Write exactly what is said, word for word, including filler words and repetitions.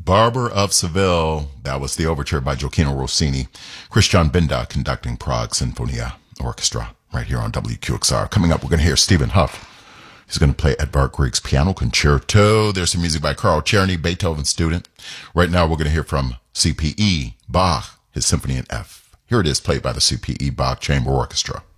Barber of Seville. That was the overture by Gioacchino Rossini. Christian Benda conducting Prague Sinfonia Orchestra right here on W Q X R. Coming up, we're going to hear Stephen Huff. He's going to play Edvard Grieg's Piano Concerto. There's some music by Carl Czerny, Beethoven's student. Right now, we're going to hear from C P E, Bach, his Symphony in F. Here it is, played by the C P E Bach Chamber Orchestra.